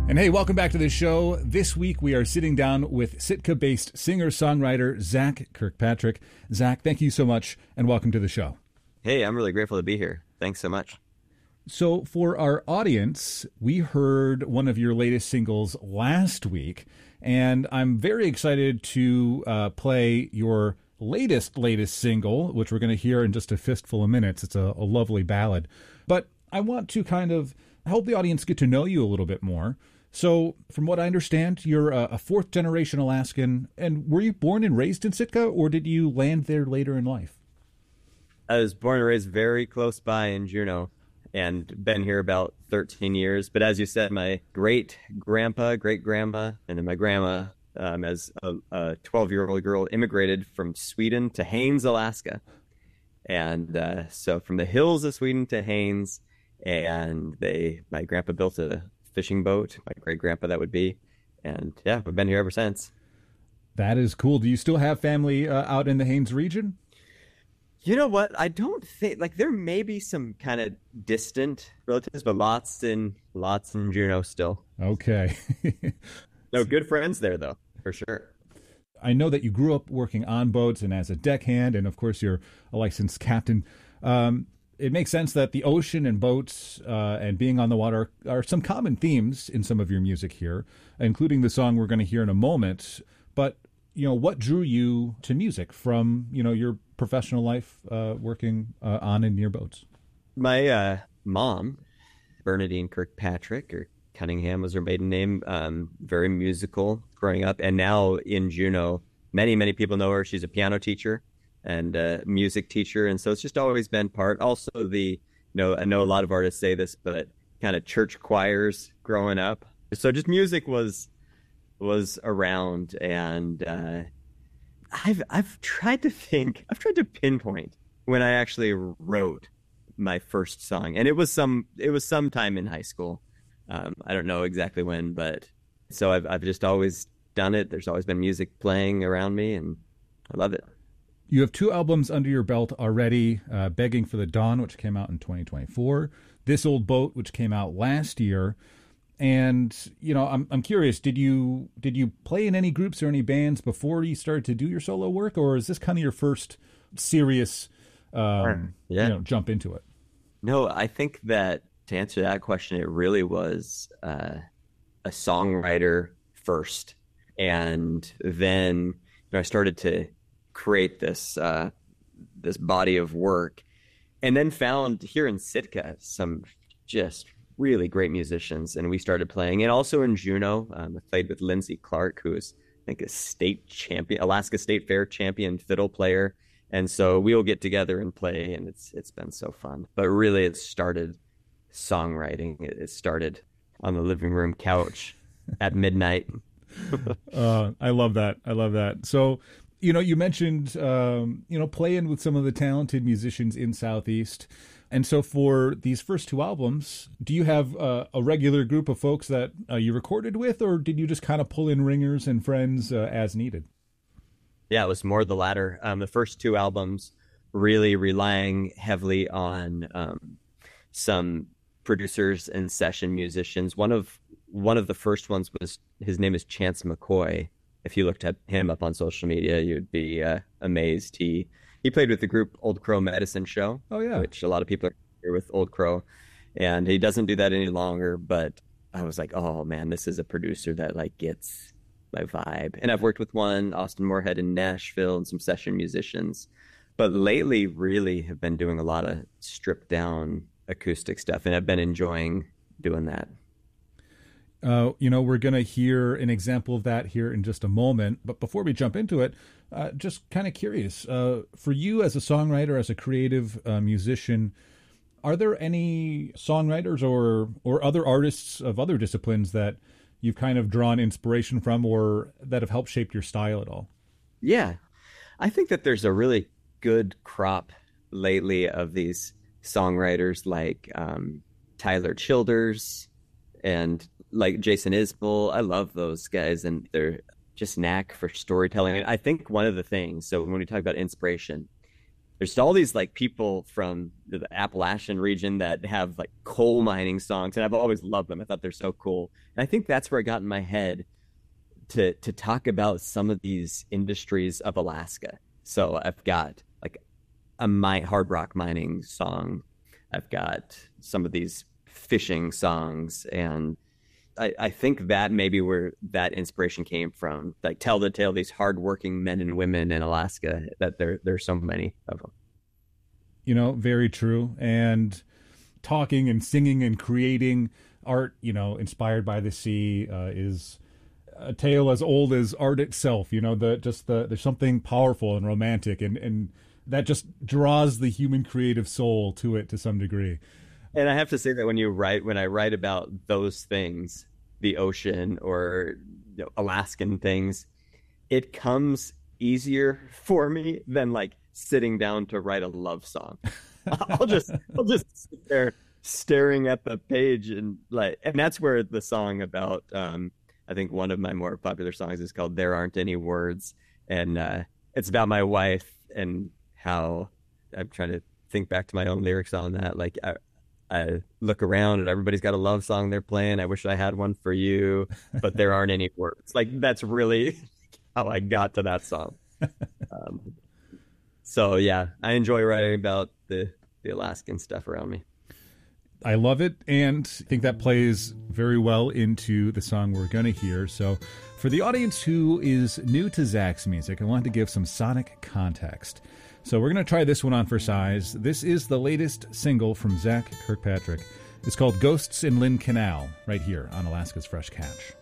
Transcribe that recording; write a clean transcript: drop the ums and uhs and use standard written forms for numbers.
And hey, welcome back to the show. This week we are sitting down with Sitka-based singer-songwriter Zach Kirkpatrick. Zach, thank you so much and welcome to the show. Hey, I'm really grateful to be here. Thanks so much. So for our audience, we heard one of your latest singles last week, and I'm very excited to play your latest single, which we're going to hear in just a fistful of minutes. It's a lovely ballad. But I want to kind of help the audience get to know you a little bit more. So from what I understand, you're a fourth-generation Alaskan, and were you born and raised in Sitka, or did you land there later in life? I was born and raised very close by in Juneau and been here about 13 years. But as you said, my great-grandpa, great-grandma, and then my grandma, as a 12-year-old girl, immigrated from Sweden to Haines, Alaska. And so from the hills of Sweden to Haines, and my grandpa built a fishing boat, my great-grandpa that would be. And yeah, we've been here ever since. That is cool. Do you still have family out in the Haines region? You know what? I don't think, like, there may be some kind of distant relatives, but lots in Juneau still. Okay. No, good friends there, though, for sure. I know that you grew up working on boats and as a deckhand, and of course you're a licensed captain. It makes sense that the ocean and boats and being on the water are some common themes in some of your music here, including the song we're going to hear in a moment. But, you know, what drew you to music from, you know, your professional life working on and near boats? My mom, Bernadine Kirkpatrick, or Cunningham was her maiden name, very musical growing up. And now in Juneau, many people know her. She's a piano teacher and a music teacher. And so it's just always been part. Also, I know a lot of artists say this, but kind of church choirs growing up. So just music was around. And I've tried to pinpoint when I actually wrote my first song. And it was sometime in high school. I don't know exactly when, but so I've just always done it. There's always been music playing around me, and I love it. You have 2 albums under your belt already, Begging for the Dawn, which came out in 2024, This Old Boat, which came out last year. And, you know, I'm curious, did you play in any groups or any bands before you started to do your solo work, or is this kind of your first serious jump into it? No, I think that to answer that question, it really was a songwriter first. And then I started to create this body of work, and then found here in Sitka some just really great musicians, and we started playing. And also in Juneau, I played with Lindsay Clark, who is, I think, a state champion, Alaska State Fair champion fiddle player. And so we'll get together and play, and it's been so fun. But really, it started songwriting. It started on the living room couch at midnight. I love that. So, you know, you mentioned, playing with some of the talented musicians in Southeast. And so for these first 2 albums, do you have a regular group of folks that you recorded with, or did you just kind of pull in ringers and friends as needed? Yeah, it was more the latter. The first 2 albums really relying heavily on some producers and session musicians. One of the first ones his name is Chance McCoy. If you looked him up on social media, you'd be amazed. He played with the group Old Crow Medicine Show. Oh yeah, which a lot of people are familiar with Old Crow, and he doesn't do that any longer. But I was like, oh man, this is a producer that like gets my vibe. And I've worked with Austin Moorhead in Nashville, and some session musicians. But lately, really have been doing a lot of stripped down acoustic stuff, and I've been enjoying doing that. We're going to hear an example of that here in just a moment. But before we jump into it, just kind of curious, for you as a songwriter, as a creative musician, are there any songwriters or other artists of other disciplines that you've kind of drawn inspiration from, or that have helped shape your style at all? Yeah, I think that there's a really good crop lately of these songwriters like Tyler Childers and like Jason Isbell. I love those guys, and they're just knack for storytelling. And I think one of the things, so when we talk about inspiration, there's all these like people from the Appalachian region that have like coal mining songs, and I've always loved them. I thought they're so cool. And I think that's where I got in my head to talk about some of these industries of Alaska. So I've got like a hard rock mining song. I've got some of these fishing songs, and I think that maybe where that inspiration came from, like tell the tale of these hardworking men and women in Alaska, that there's so many of them. You know, very true. And talking and singing and creating art, you know, inspired by the sea is a tale as old as art itself. You know, there's something powerful and romantic, and that just draws the human creative soul to it to some degree. And I have to say that when I write about those things, the ocean or Alaskan things, it comes easier for me than like sitting down to write a love song. I'll just sit there staring at the page and that's where the song about I think one of my more popular songs is called "There Aren't Any Words," and it's about my wife and how I'm trying to think back to my own lyrics on that. Like I look around and everybody's got a love song they're playing. I wish I had one for you, but there aren't any words. Like that's really how I got to that song. So yeah, I enjoy writing about the Alaskan stuff around me. I love it, and I think that plays very well into the song we're going to hear. So for the audience who is new to Zach's music, I want to give some sonic context. So we're going to try this one on for size. This is the latest single from Zach Kirkpatrick. It's called Ghosts in Lynn Canal, right here on Alaska's Fresh Catch.